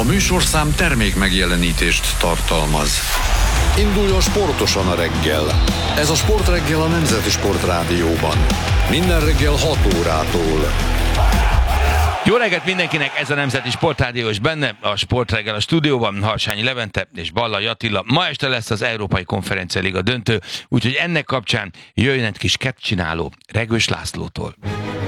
A műsorszám termék megjelenítést tartalmaz. Induljon sportosan a reggel. Ez a Sportreggel a Nemzeti Sportrádióban. Minden reggel 6 órától. Jó reggelt mindenkinek, ez a Nemzeti Sportrádió, és benne a Sportreggel a stúdióban Harsányi Levente és Ballai Attila. Ma este lesz az Európai Konferencia Liga döntő, úgyhogy ennek kapcsán jöjjön egy kis kettcsináló Regős Lászlótól.